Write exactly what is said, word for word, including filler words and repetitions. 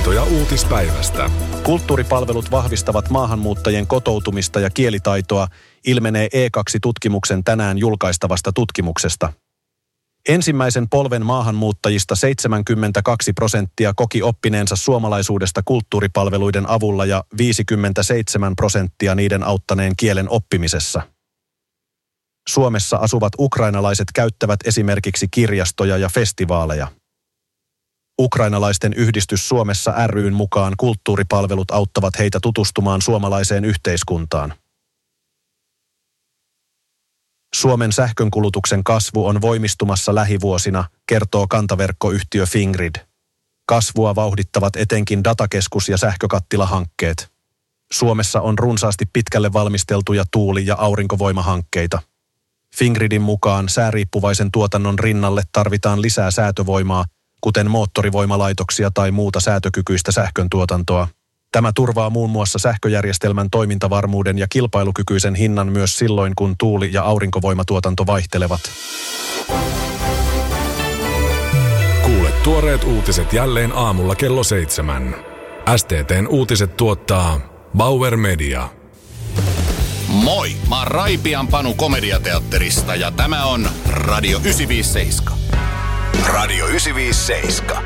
Tietoja uutispäivästä. Kulttuuripalvelut vahvistavat maahanmuuttajien kotoutumista ja kielitaitoa, ilmenee E kaksi-tutkimuksen tänään julkaistavasta tutkimuksesta. Ensimmäisen polven maahanmuuttajista seitsemänkymmentäkaksi prosenttia koki oppineensa suomalaisuudesta kulttuuripalveluiden avulla ja viisikymmentäseitsemän prosenttia niiden auttaneen kielen oppimisessa. Suomessa asuvat ukrainalaiset käyttävät esimerkiksi kirjastoja ja festivaaleja. Ukrainalaisten yhdistys Suomessa ry:n mukaan kulttuuripalvelut auttavat heitä tutustumaan suomalaiseen yhteiskuntaan. Suomen sähkönkulutuksen kasvu on voimistumassa lähivuosina, kertoo kantaverkkoyhtiö Fingrid. Kasvua vauhdittavat etenkin datakeskus- ja sähkökattilahankkeet. Suomessa on runsaasti pitkälle valmisteltuja tuuli- ja aurinkovoimahankkeita. Fingridin mukaan sääriippuvaisen tuotannon rinnalle tarvitaan lisää säätövoimaa, kuten moottorivoimalaitoksia tai muuta säätökykyistä sähköntuotantoa. Tämä turvaa muun muassa sähköjärjestelmän toimintavarmuuden ja kilpailukykyisen hinnan myös silloin, kun tuuli- ja aurinkovoimatuotanto vaihtelevat. Kuule tuoreet uutiset jälleen aamulla kello seitsemän. S T T:n uutiset tuottaa Bauer Media. Moi, mä oon Raipian Panu Komediateatterista ja tämä on Radio yhdeksänsataaviisikymmentäseitsemän. Radio yhdeksänsataaviisikymmentäseitsemän.